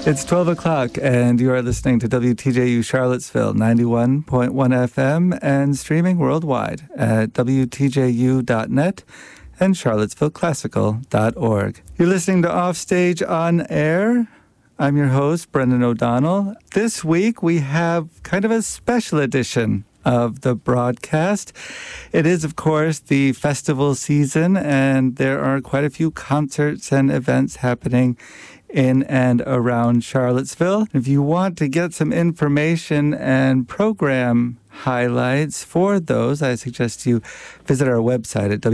It's 12 o'clock, and you are listening to WTJU Charlottesville, 91.1 FM, and streaming worldwide at WTJU.net and CharlottesvilleClassical.org. You're listening to Offstage on Air. I'm your host, Brendan O'Donnell. This week, we have kind of a special edition of the broadcast. It is, of course, the festival season, and there are quite a few concerts and events happening in and around Charlottesville. If you want to get some information and program highlights for those, I suggest you visit our website at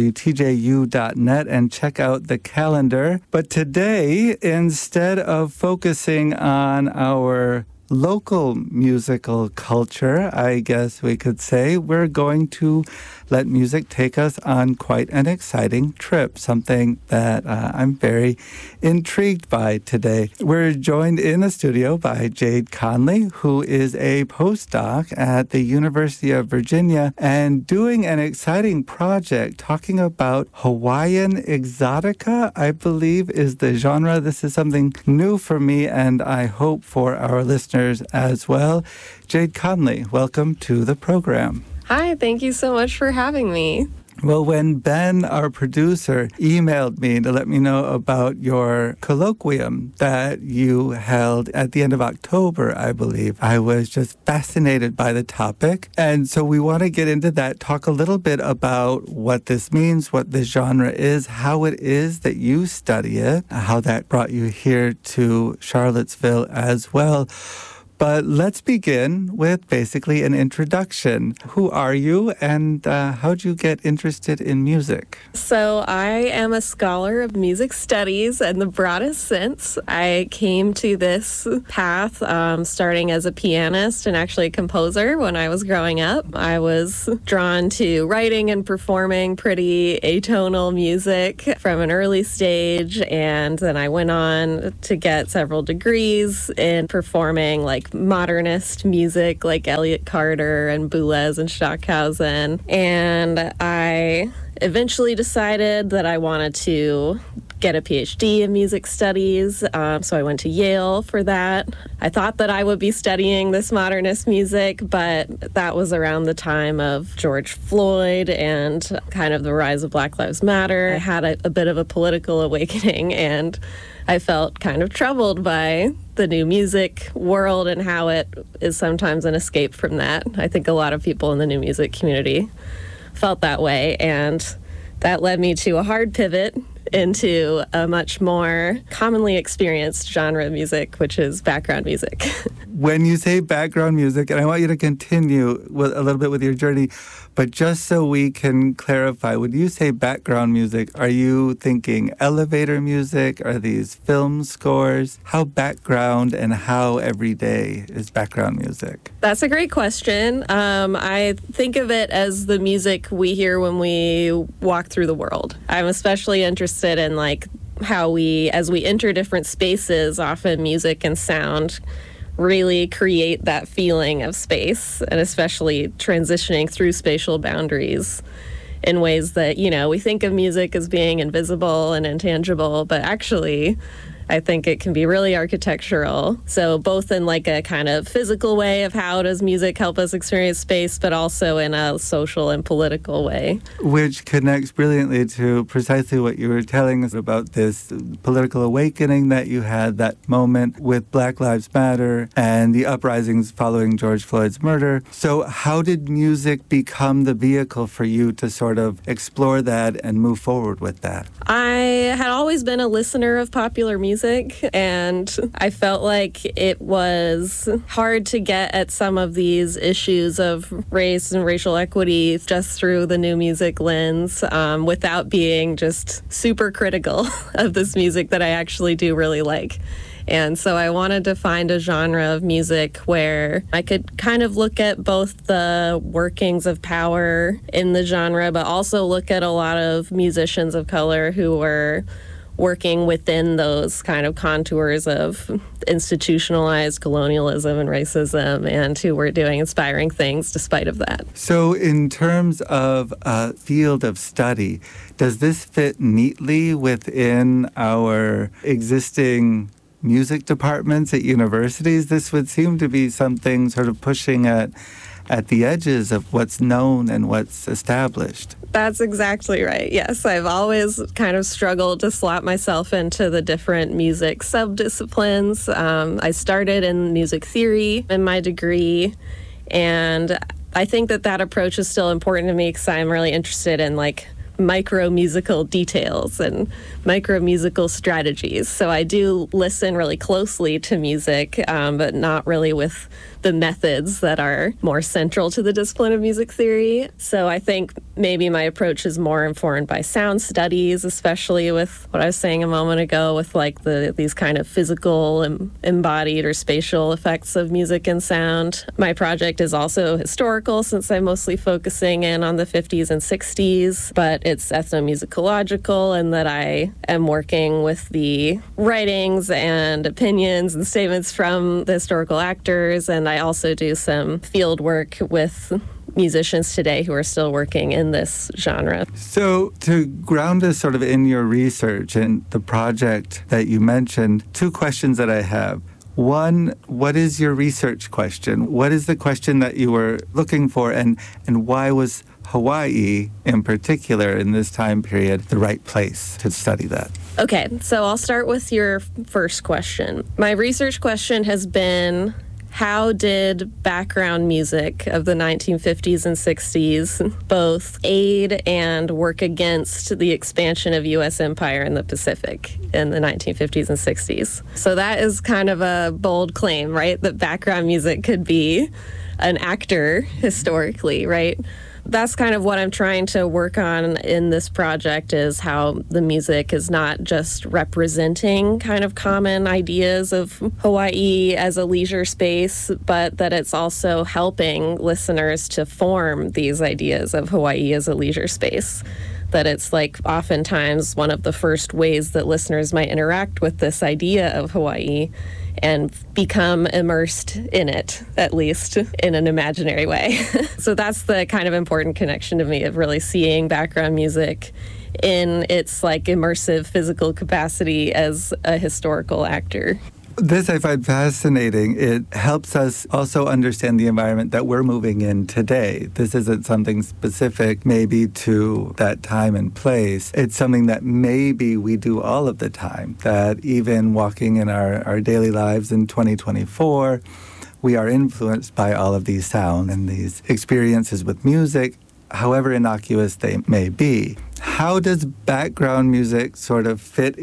WTJU.net and check out the calendar. But today, instead of focusing on our local musical culture, I guess we could say, we're going to let music take us on quite an exciting trip, something that I'm very intrigued by today. We're joined in the studio by Jade Conley, who is a postdoc at the University of Virginia and doing an exciting project talking about Hawaiian exotica, I believe is the genre. This is something new for me, and I hope for our listeners as well. Jade Conley, welcome to the program. Hi, thank you so much for having me. Well, when Ben, our producer, emailed me to let me know about your colloquium that you held at the end of October, I believe, I was just fascinated by the topic. And so we want to get into that, talk a little bit about what this means, what the genre is, how it is that you study it, how that brought you here to Charlottesville as well. But let's begin with basically an introduction. Who are you, and how'd you get interested in music? So I am a scholar of music studies in the broadest sense. I came to this path starting as a pianist and actually a composer when I was growing up. I was drawn to writing and performing pretty atonal music from an early stage, and then I went on to get several degrees in performing modernist music like Elliott Carter and Boulez and Stockhausen. And I eventually decided that I wanted to get a PhD in music studies, so I went to Yale for that. I thought that I would be studying this modernist music, but that was around the time of George Floyd and kind of the rise of Black Lives Matter. I had a bit of a political awakening, and I felt kind of troubled by the new music world and how it is sometimes an escape from that. I think a lot of people in the new music community felt that way, and that led me to a hard pivot into a much more commonly experienced genre of music, which is background music. When you say background music, and I want you to continue with a little bit with your journey, but just so we can clarify, when you say background music, are you thinking elevator music? Are these film scores? How background and how everyday is background music? That's a great question. I think of it as the music we hear when we walk through the world. I'm especially interested in how as we enter different spaces, often music and sound really create that feeling of space, and especially transitioning through spatial boundaries in ways that, we think of music as being invisible and intangible, but actually I think it can be really architectural. So both in a kind of physical way of how does music help us experience space, but also in a social and political way. Which connects brilliantly to precisely what you were telling us about this political awakening that you had, that moment with Black Lives Matter and the uprisings following George Floyd's murder. So how did music become the vehicle for you to sort of explore that and move forward with that? I had always been a listener of popular music, and I felt like it was hard to get at some of these issues of race and racial equity just through the new music lens, without being just super critical of this music that I actually do really like. And so I wanted to find a genre of music where I could kind of look at both the workings of power in the genre, but also look at a lot of musicians of color who were working within those kind of contours of institutionalized colonialism and racism, and who were doing inspiring things despite of that. So in terms of a field of study, does this fit neatly within our existing music departments at universities, this would seem to be something sort of pushing at the edges of what's known and what's established. That's exactly right. Yes, I've always kind of struggled to slot myself into the different music subdisciplines. I started in music theory in my degree, and I think that approach is still important to me because I'm really interested in micro musical details and micro musical strategies. So I do listen really closely to music, but not really with the methods that are more central to the discipline of music theory. So I think maybe my approach is more informed by sound studies, especially with what I was saying a moment ago with these kind of physical, embodied or spatial effects of music and sound. My project is also historical since I'm mostly focusing in on the 50s and 60s, but it's ethnomusicological in that I am working with the writings and opinions and statements from the historical actors, and I also do some field work with musicians today who are still working in this genre. So to ground us sort of in your research and the project that you mentioned, two questions that I have. One, what is your research question? What is the question that you were looking for, and why was Hawaii in particular in this time period the right place to study that? Okay, so I'll start with your first question. My research question has been, how did background music of the 1950s and 60s both aid and work against the expansion of U.S. empire in the Pacific in the 1950s and 60s? So that is kind of a bold claim, right? That background music could be an actor historically, right? That's kind of what I'm trying to work on in this project, is how the music is not just representing kind of common ideas of Hawaii as a leisure space, but that it's also helping listeners to form these ideas of Hawaii as a leisure space. That it's oftentimes one of the first ways that listeners might interact with this idea of Hawaii and become immersed in it, at least in an imaginary way. So that's the kind of important connection to me, of really seeing background music in its immersive physical capacity as a historical actor. This I find fascinating. It helps us also understand the environment that we're moving in today. This isn't something specific maybe to that time and place. It's something that maybe we do all of the time, that even walking in our daily lives in 2024, we are influenced by all of these sounds and these experiences with music, however innocuous they may be. How does background music sort of fit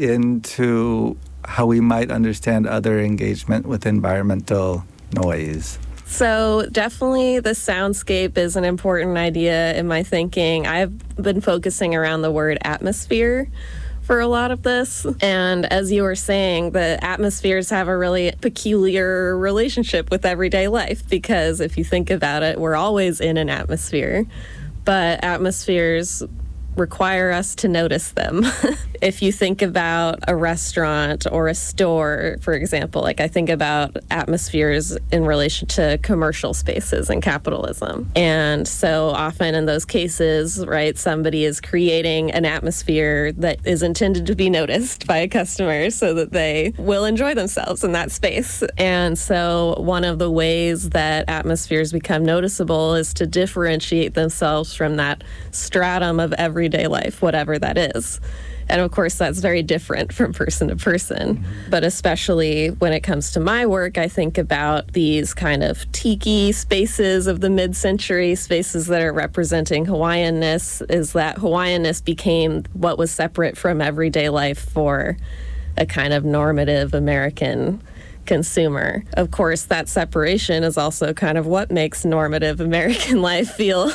into how we might understand other engagement with environmental noise? So definitely the soundscape is an important idea in my thinking. I've been focusing around the word atmosphere for a lot of this. And as you were saying, the atmospheres have a really peculiar relationship with everyday life, because if you think about it, we're always in an atmosphere, but atmospheres require us to notice them. If you think about a restaurant or a store, for example, I think about atmospheres in relation to commercial spaces and capitalism. And so often in those cases, right, somebody is creating an atmosphere that is intended to be noticed by a customer so that they will enjoy themselves in that space. And so one of the ways that atmospheres become noticeable is to differentiate themselves from that stratum of everyday life, whatever that is. And of course, that's very different from person to person. Mm-hmm. But especially when it comes to my work, I think about these kind of tiki spaces of the mid-century, spaces that are representing Hawaiianness, is that Hawaiianness became what was separate from everyday life for a kind of normative American consumer. Of course, that separation is also kind of what makes normative American life feel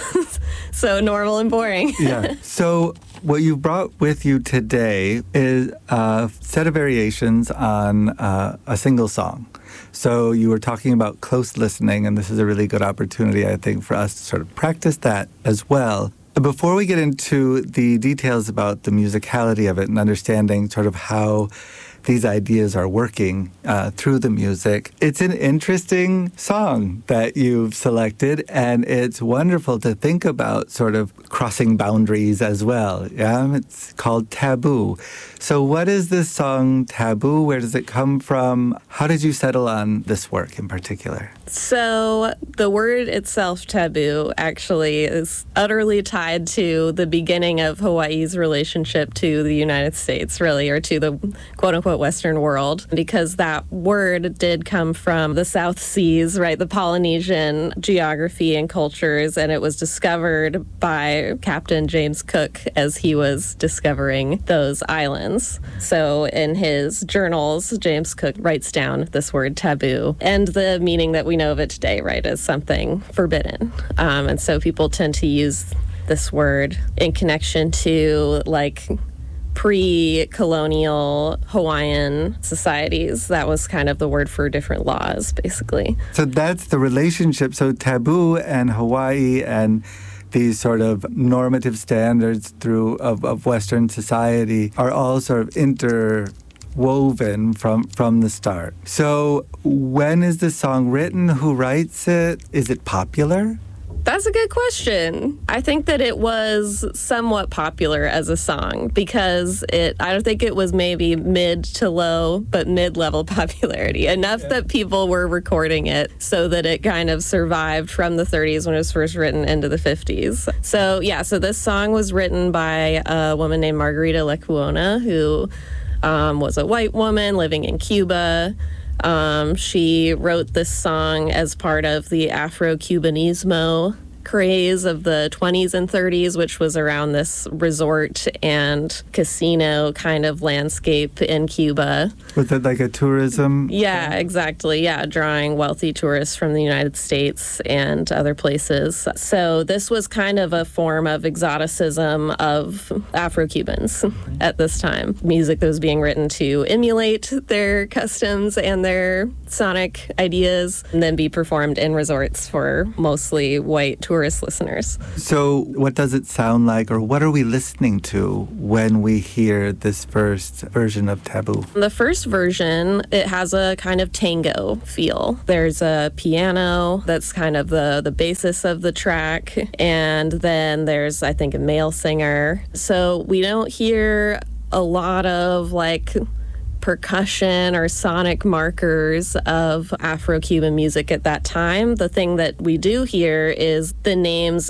so normal and boring. Yeah. So what you brought with you today is a set of variations on a single song. So you were talking about close listening, and this is a really good opportunity, I think, for us to sort of practice that as well. Before we get into the details about the musicality of it and understanding sort of how these ideas are working through the music. It's an interesting song that you've selected, and it's wonderful to think about sort of crossing boundaries as well. Yeah, it's called Taboo. So what is this song, Taboo? Where does it come from? How did you settle on this work in particular? So the word itself, taboo, actually is utterly tied to the beginning of Hawaii's relationship to the United States, really, or to the quote-unquote Western world, because that word did come from the South Seas, right, the Polynesian geography and cultures, and it was discovered by Captain James Cook as he was discovering those islands. So in his journals, James Cook writes down this word taboo, and the meaning that we know of it today, right, as something forbidden. And so people tend to use this word in connection to like pre-colonial Hawaiian societies. That was kind of the word for different laws, basically. So that's the relationship. So taboo and Hawaii and these sort of normative standards of Western society are all sort of interwoven from the start. So when is the song written? Who writes it? Is it popular? That's a good question. I think that it was somewhat popular as a song because I don't think it was maybe mid to low, but mid-level popularity. Enough that people were recording it so that it kind of survived from the 30s when it was first written into the 50s. So this song was written by a woman named Margarita Lekuona, who was a white woman living in Cuba. She wrote this song as part of the Afro-Cubanismo craze of the 20s and 30s, which was around this resort and casino kind of landscape in Cuba. Was it like a tourism? Yeah, exactly. Yeah, drawing wealthy tourists from the United States and other places. So this was kind of a form of exoticism of Afro-Cubans at this time. Music that was being written to emulate their customs and their sonic ideas and then be performed in resorts for mostly white tourist listeners. So what does it sound like, or what are we listening to when we hear this first version of Taboo? The first version, it has a kind of tango feel. There's a piano that's kind of the basis of the track, and then there's, I think, a male singer. So we don't hear a lot of like percussion or sonic markers of Afro-Cuban music at that time. The thing that we do hear is the names